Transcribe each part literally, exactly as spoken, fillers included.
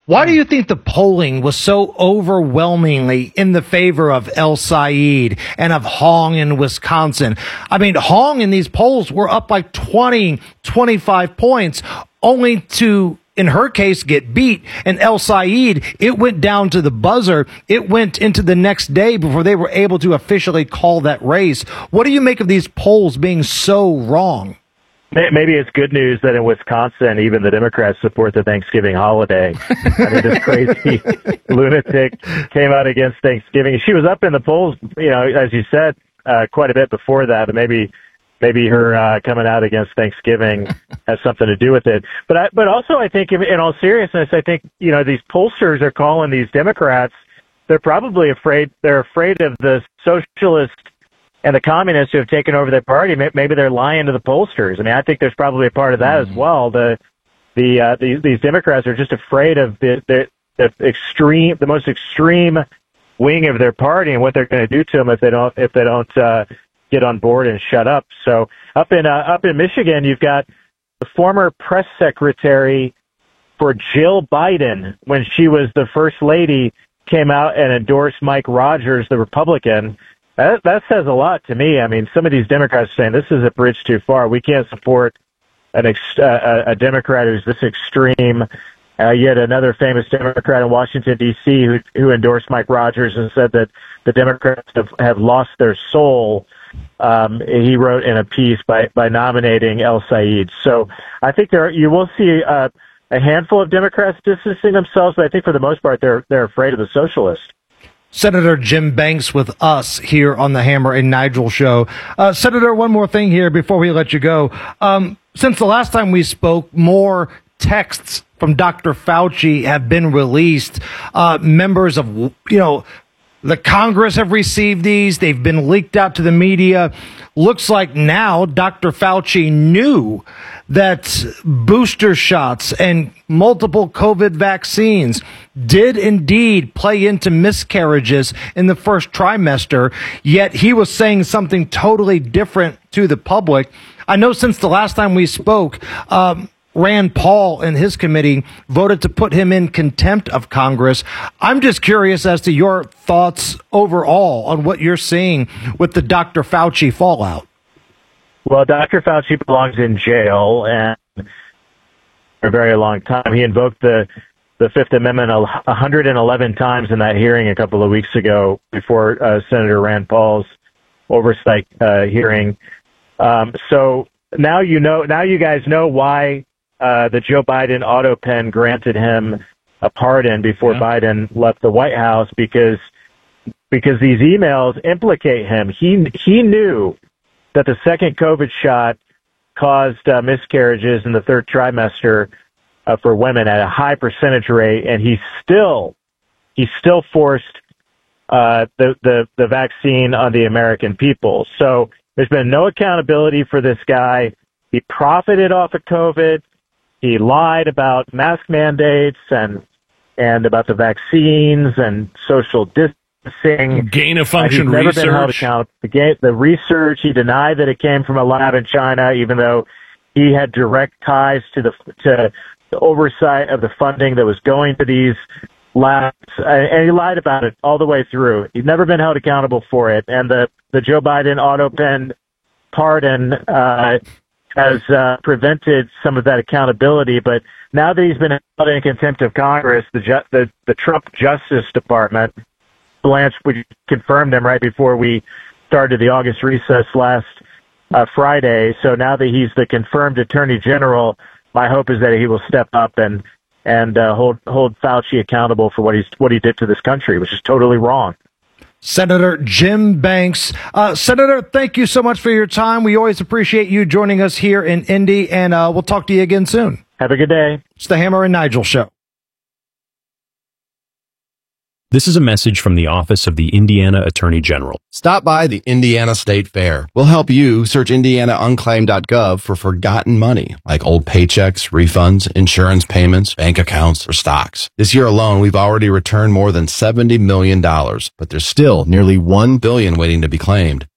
Why do you think the polling was so overwhelmingly in the favor of El Said and of Hong in Wisconsin? I mean, Hong in these polls were up like twenty, twenty-five points, only to, in her case, get beat. And El Said, it went down to the buzzer. It went into the next day before they were able to officially call that race. What do you make of these polls being so wrong? Maybe it's good news that in Wisconsin, even the Democrats support the Thanksgiving holiday. I mean, this crazy lunatic came out against Thanksgiving. She was up in the polls, you know, as you said, uh, quite a bit before that. But maybe, maybe her uh, coming out against Thanksgiving has something to do with it. But I, but also, I think, in all seriousness, I think, you know, these pollsters are calling these Democrats. They're probably afraid. They're afraid of the socialist and the communists who have taken over their party. Maybe they're lying to the pollsters. I mean, I think there's probably a part of that mm-hmm. as well. The the uh, these, these Democrats are just afraid of the, the the extreme, the most extreme wing of their party and what they're going to do to them if they don't if they don't uh, get on board and shut up. So up in uh, up in Michigan, you've got the former press secretary for Jill Biden, when she was the first lady, came out and endorsed Mike Rogers, the Republican. That, that says a lot to me. I mean, some of these Democrats are saying this is a bridge too far. We can't support an ex, uh, a Democrat who's this extreme. Uh, yet another famous Democrat in Washington, D C, who, who endorsed Mike Rogers and said that the Democrats have, have lost their soul. Um, he wrote in a piece by, by nominating El Said. So I think there you will see uh, a handful of Democrats distancing themselves, but I think for the most part they're they're afraid of the socialists. Senator Jim Banks with us here on the Hammer and Nigel show. Uh, Senator, one more thing here before we let you go. Um, since the last time we spoke, more texts from Doctor Fauci have been released. Uh, members of, you know, the Congress have received these. They've been leaked out to the media. Looks like now Doctor Fauci knew that booster shots and multiple COVID vaccines did indeed play into miscarriages in the first trimester, yet he was saying something totally different to the public. I know since the last time we spoke, um, Rand Paul and his committee voted to put him in contempt of Congress. I'm just curious as to your thoughts overall on what you're seeing with the Doctor Fauci fallout. Well, Doctor Fauci belongs in jail and for a very long time. He invoked the, the Fifth Amendment one hundred eleven times in that hearing a couple of weeks ago before uh, Senator Rand Paul's oversight uh, hearing. Um, so now you know, now you guys know why Uh, the Joe Biden auto pen granted him a pardon before yeah. Biden left the White House, because because these emails implicate him. He he knew that the second COVID shot caused uh, miscarriages in the third trimester uh, for women at a high percentage rate, and he still he still forced uh, the the the vaccine on the American people. So there's been no accountability for this guy. He profited off of COVID. He lied about mask mandates and and about the vaccines and social distancing. Gain of function uh, he's never research. Been held accountable. The, ga- the research, he denied that it came from a lab in China, even though he had direct ties to the to the oversight of the funding that was going to these labs. Uh, and he lied about it all the way through. He's never been held accountable for it. And the, the Joe Biden auto pen pardon uh has uh, prevented some of that accountability. But now that he's been held in contempt of Congress, the ju- the, the Trump Justice Department, Blanche, we confirmed him right before we started the August recess last uh, Friday. So now that he's the confirmed Attorney General, my hope is that he will step up and and uh, hold hold Fauci accountable for what he's what he did to this country, which is totally wrong. Senator Jim Banks. Uh, Senator, thank you so much for your time. We always appreciate you joining us here in Indy, and uh, we'll talk to you again soon. Have a good day. It's the Hammer and Nigel Show. This is a message from the Office of the Indiana Attorney General. Stop by the Indiana State Fair. We'll help you search indiana unclaimed dot gov for forgotten money, like old paychecks, refunds, insurance payments, bank accounts, or stocks. This year alone, we've already returned more than seventy million dollars, but there's still nearly one billion dollars waiting to be claimed.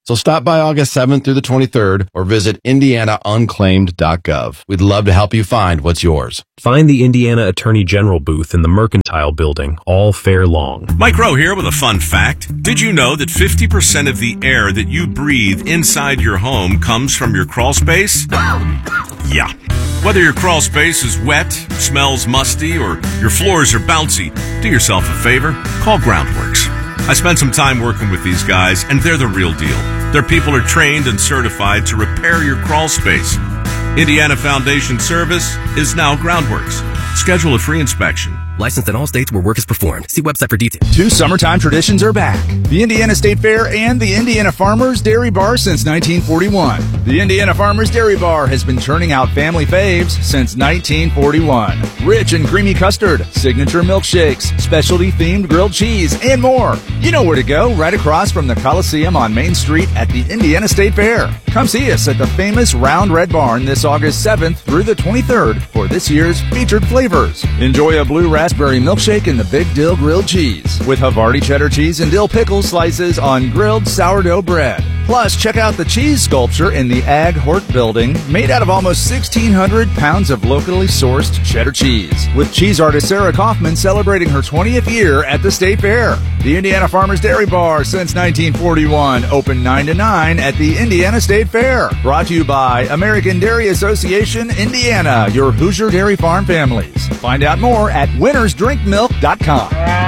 So stop by August seventh through the twenty-third or visit indiana unclaimed dot gov. We'd love to help you find what's yours. Find the Indiana Attorney General booth in the Mercantile Building all fair long. Mike Rowe here with a fun fact. Did you know that fifty percent of the air that you breathe inside your home comes from your crawl space? Yeah. Whether your crawl space is wet, smells musty, or your floors are bouncy, do yourself a favor, call Groundworks. I spent some time working with these guys, and they're the real deal. Their people are trained and certified to repair your crawl space. Indiana Foundation Service is now Groundworks. Schedule a free inspection. Licensed in all states where work is performed. See website for details. Two summertime traditions are back. The Indiana State Fair and the Indiana Farmers Dairy Bar since nineteen forty-one. The Indiana Farmers Dairy Bar has been churning out family faves since nineteen forty-one. Rich and creamy custard, signature milkshakes, specialty-themed grilled cheese, and more. You know where to go, right across from the Coliseum on Main Street at the Indiana State Fair. Come see us at the famous Round Red Barn this August seventh through the twenty-third for this year's featured flavors. Enjoy a blue raspberry milkshake and the Big Dill grilled cheese with Havarti cheddar cheese and dill pickle slices on grilled sourdough bread. Plus, check out the cheese sculpture in the Ag Hort building, made out of almost sixteen hundred pounds of locally sourced cheddar cheese, with cheese artist Sarah Kaufman celebrating her twentieth year at the State Fair. The Indiana Farmers Dairy Bar since nineteen forty-one, open nine to nine at the Indiana State Fair. Brought to you by American Dairy Association, Indiana, your Hoosier Dairy Farm families. Find out more at winners drink milk dot com.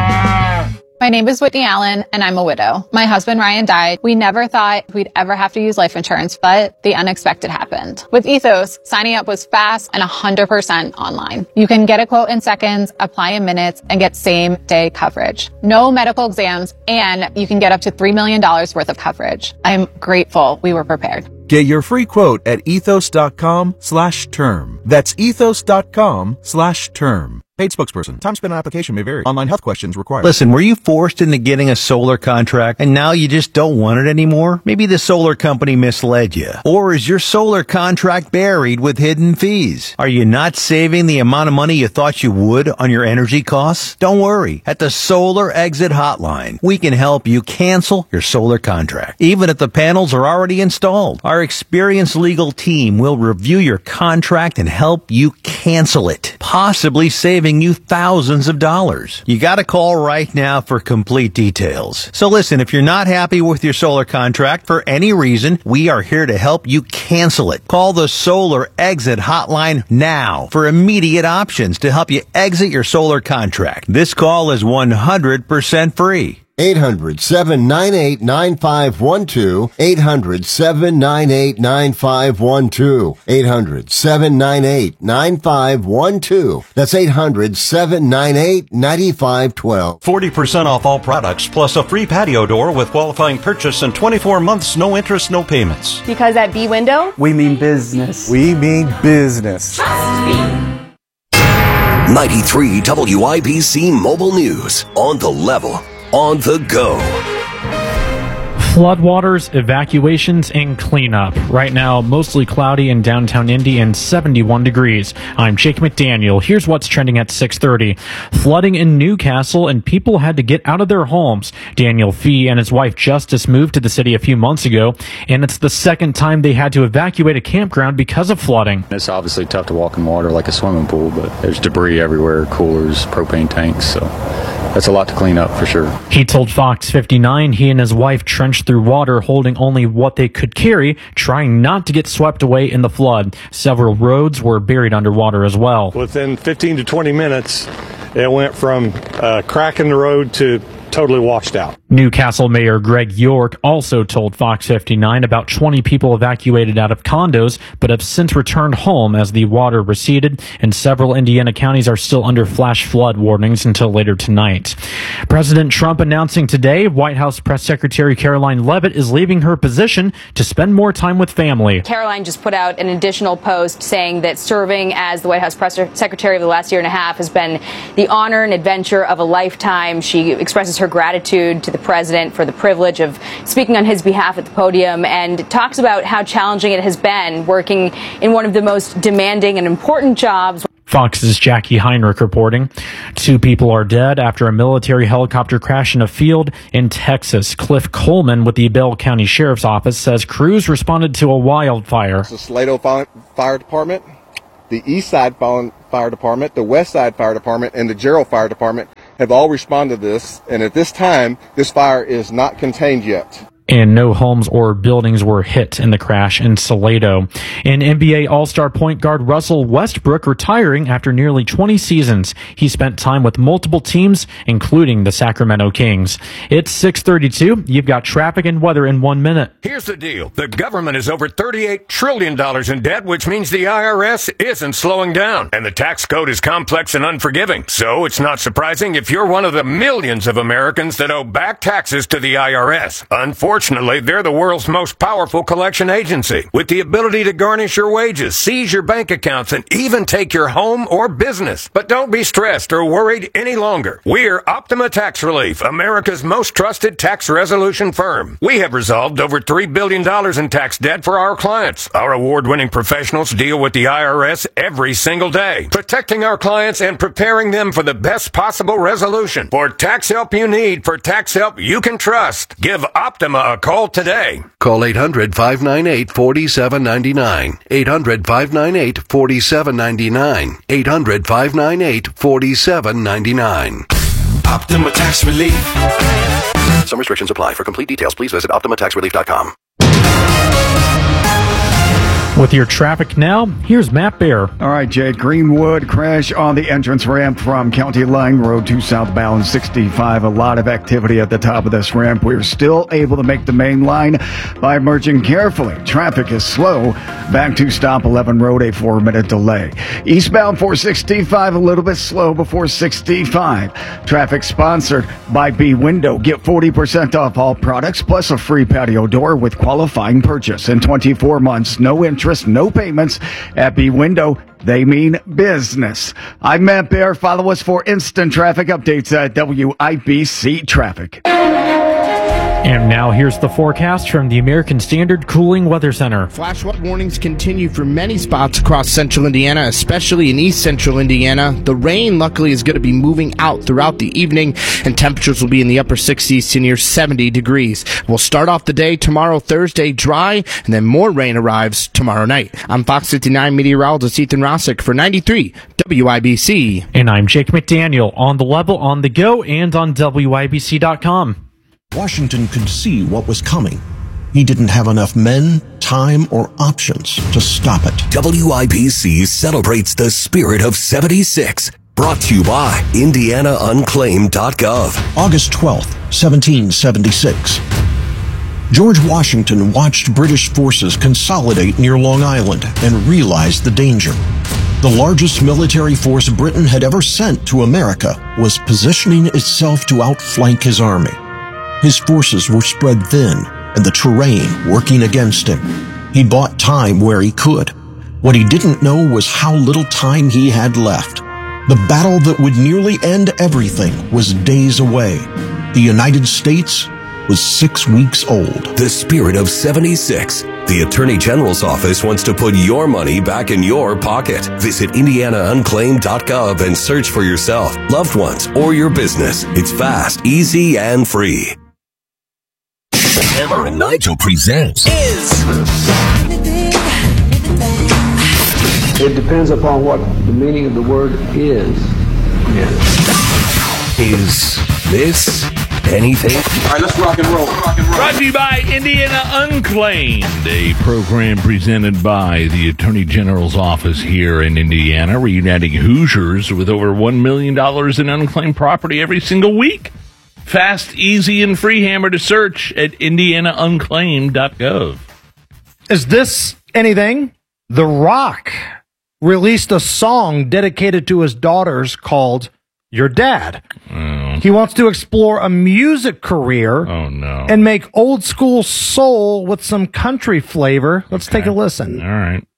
My name is Whitney Allen, and I'm a widow. My husband, Ryan, died. We never thought we'd ever have to use life insurance, but the unexpected happened. With Ethos, signing up was fast and one hundred percent online. You can get a quote in seconds, apply in minutes, and get same-day coverage. No medical exams, and you can get up to three million dollars worth of coverage. I'm grateful we were prepared. Get your free quote at ethos.com slash term. That's ethos.com slash term. Paid spokesperson. Time spent on application may vary. Online health questions required. Listen, were you forced into getting a solar contract and now you just don't want it anymore? Maybe the solar company misled you. Or is your solar contract buried with hidden fees? Are you not saving the amount of money you thought you would on your energy costs? Don't worry. At the Solar Exit Hotline, we can help you cancel your solar contract, even if the panels are already installed. Our experienced legal team will review your contract and help you cancel it, possibly saving you thousands of dollars. You got to call right now for complete details. So listen, if you're not happy with your solar contract for any reason, we are here to help you cancel it. Call the Solar Exit Hotline now for immediate options to help you exit your solar contract. This call is one hundred percent free. eight hundred, seven nine eight, nine five one two. eight hundred, seven nine eight, nine five one two. eight hundred, seven nine eight, nine five one two. That's eight hundred, seven nine eight, nine five one two. forty percent off all products, plus a free patio door with qualifying purchase and twenty-four months, no interest, no payments. Because at B-Window, we mean business. We mean business. Trust me. ninety-three W I B C Mobile News. On the level. On the go. Floodwaters, evacuations, and cleanup. Right now, mostly cloudy in downtown Indy and seventy-one degrees. I'm Jake McDaniel. Here's what's trending at six thirty. Flooding in Newcastle, and people had to get out of their homes. Daniel Fee and his wife Justice moved to the city a few months ago, and it's the second time they had to evacuate a campground because of flooding. It's obviously tough to walk in water like a swimming pool, but there's debris everywhere, coolers, propane tanks, so that's a lot to clean up for sure. He told Fox fifty-nine he and his wife trenched through water holding only what they could carry, trying not to get swept away in the flood. Several roads were buried underwater as well. Within fifteen to twenty minutes, it went from uh, crack in the road to totally washed out. Newcastle Mayor Greg York also told Fox fifty-nine about twenty people evacuated out of condos, but have since returned home as the water receded, and several Indiana counties are still under flash flood warnings until later tonight. President Trump announcing today White House Press Secretary Caroline Leavitt is leaving her position to spend more time with family. Caroline just put out an additional post saying that serving as the White House Press Secretary of the last year and a half has been the honor and adventure of a lifetime. She expresses her gratitude to the president for the privilege of speaking on his behalf at the podium, and talks about how challenging it has been working in one of the most demanding and important jobs. Fox's Jackie Heinrich reporting. Two people are dead after a military helicopter crash in a field in Texas. Cliff Coleman with the Bell County Sheriff's Office says crews responded to a wildfire. The Salado Fire Department, the East Side Fire Department, the West Side Fire Department, and the Gerald Fire Department have all responded to this, and at this time, this fire is not contained yet. And no homes or buildings were hit in the crash in Salado. And N B A All-Star point guard Russell Westbrook retiring after nearly twenty seasons. He spent time with multiple teams, including the Sacramento Kings. It's six thirty-two. You've got traffic and weather in one minute. Here's the deal. The government is over thirty-eight trillion dollars in debt, which means the I R S isn't slowing down. And the tax code is complex and unforgiving. So it's not surprising if you're one of the millions of Americans that owe back taxes to the I R S. Unfortunately, Fortunately, they're the world's most powerful collection agency with the ability to garnish your wages, seize your bank accounts, and even take your home or business. But don't be stressed or worried any longer. We're Optima Tax Relief, America's most trusted tax resolution firm. We have resolved over three billion dollars in tax debt for our clients. Our award-winning professionals deal with the I R S every single day, protecting our clients and preparing them for the best possible resolution. For tax help you need, for tax help you can trust, give Optima a call today. Call eight hundred, five nine eight, four seven nine nine. eight hundred, five nine eight, four seven nine nine. eight hundred, five nine eight, four seven nine nine. Optima Tax Relief. Some restrictions apply. For complete details, please visit optima tax relief dot com. With your traffic now, here's Matt Bear. All right, Jade. Greenwood crash on the entrance ramp from County Line Road to southbound sixty-five. A lot of activity at the top of this ramp. We're still able to make the main line by merging carefully. Traffic is slow. Back to stop eleven Road, a four-minute delay. Eastbound four sixty-five, a little bit slow before sixty-five. Traffic sponsored by B Window. Get forty percent off all products plus a free patio door with qualifying purchase in twenty-four months. No interest. No payments at B Window. They mean business. I'm Matt Bear. Follow us for instant traffic updates at W I B C Traffic. And now here's the forecast from the American Standard Cooling Weather Center. Flash flood warnings continue for many spots across central Indiana, especially in east central Indiana. The rain, luckily, is going to be moving out throughout the evening, and temperatures will be in the upper sixties to near seventy degrees. We'll start off the day tomorrow, Thursday, dry, and then more rain arrives tomorrow night. I'm Fox fifty-nine meteorologist Ethan Rossick for ninety-three W I B C. And I'm Jake McDaniel, on the level, on the go, and on W I B C dot com. Washington could see what was coming. He didn't have enough men, time, or options to stop it. W I B C celebrates the spirit of seventy-six. Brought to you by Indiana Unclaimed dot gov. August twelfth, seventeen seventy-six. George Washington watched British forces consolidate near Long Island and realized the danger. The largest military force Britain had ever sent to America was positioning itself to outflank his army. His forces were spread thin, and the terrain working against him. He bought time where he could. What he didn't know was how little time he had left. The battle that would nearly end everything was days away. The United States was six weeks old. The spirit of seventy-six. The Attorney General's office wants to put your money back in your pocket. Visit Indiana Unclaimed dot gov and search for yourself, loved ones, or your business. It's fast, easy, and free. Hammer and Nigel presents Is. It depends upon what the meaning of the word is. Is, is this anything? All right, let's rock and roll. Rock and roll. Brought to you by Indiana Unclaimed, a program presented by the Attorney General's office here in Indiana, reuniting Hoosiers with over one million dollars in unclaimed property every single week. Fast, easy, and free. Hammer to search at Indiana Unclaimed dot gov. Is this anything? The Rock released a song dedicated to his daughters called Your Dad. Oh. He wants to explore a music career oh, no. and make old school soul with some country flavor. Let's okay. take a listen. All right.